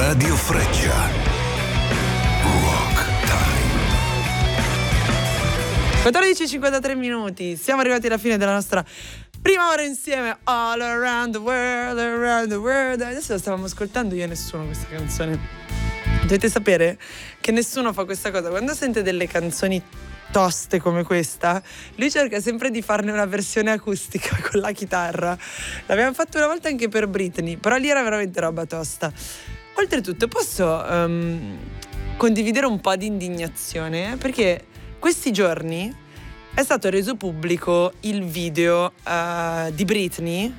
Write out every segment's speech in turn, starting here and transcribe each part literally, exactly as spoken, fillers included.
Radio Freccia. Rock Time. quattordici e cinquantatré minuti. Siamo arrivati alla fine della nostra prima ora insieme. All around the world, around the world. Adesso la stavamo ascoltando io e nessuno questa canzone. Dovete sapere che nessuno fa questa cosa. Quando sente delle canzoni toste come questa, lui cerca sempre di farne una versione acustica con la chitarra. L'abbiamo fatto una volta anche per Britney, però lì era veramente roba tosta. Oltretutto posso um, condividere un po' di indignazione, perché questi giorni è stato reso pubblico il video uh, di Britney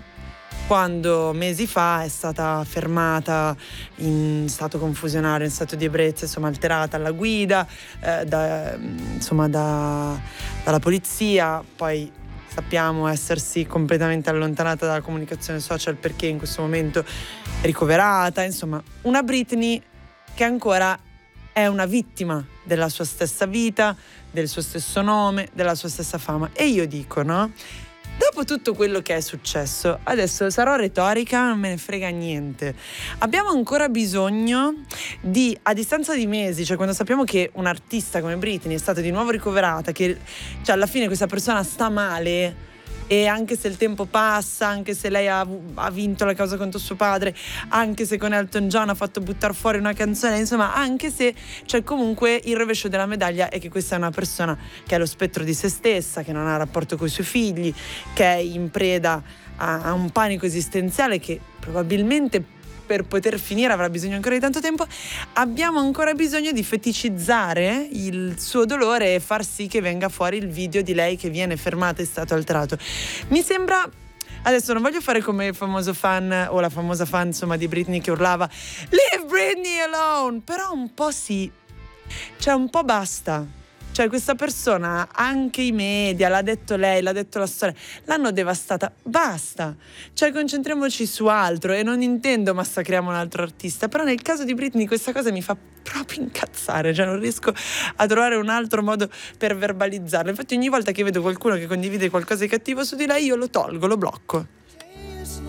quando mesi fa è stata fermata in stato confusionario, in stato di ebbrezza, insomma alterata alla guida, eh, da, insomma da, dalla polizia. Poi sappiamo essersi completamente allontanata dalla comunicazione social perché in questo momento è ricoverata. Insomma, una Britney che ancora è una vittima della sua stessa vita, del suo stesso nome, della sua stessa fama. E io dico, no? Dopo tutto quello che è successo, adesso sarò retorica, non me ne frega niente. Abbiamo ancora bisogno di, a distanza di mesi, cioè quando sappiamo che un artista come Britney è stata di nuovo ricoverata, che cioè alla fine questa persona sta male, e anche se il tempo passa, anche se lei ha, ha vinto la causa contro suo padre, anche se con Elton John ha fatto buttare fuori una canzone, insomma, anche se c'è comunque il rovescio della medaglia è che questa è una persona che è lo spettro di se stessa, che non ha rapporto con i suoi figli, che è in preda a, a un panico esistenziale che probabilmente per poter finire avrà bisogno ancora di tanto tempo. Abbiamo ancora bisogno di feticizzare il suo dolore e far sì che venga fuori il video di lei che viene fermata in stato alterato. Mi sembra, adesso non voglio fare come il famoso fan o la famosa fan insomma di Britney che urlava "Leave Britney alone", però un po' sì, cioè un po' basta. Cioè questa persona, anche i media, l'ha detto lei, l'ha detto la storia, l'hanno devastata, basta. Cioè concentriamoci su altro, e non intendo massacriamo un altro artista, però nel caso di Britney questa cosa mi fa proprio incazzare, cioè non riesco a trovare un altro modo per verbalizzarlo. Infatti ogni volta che vedo qualcuno che condivide qualcosa di cattivo su di lei io lo tolgo, lo blocco.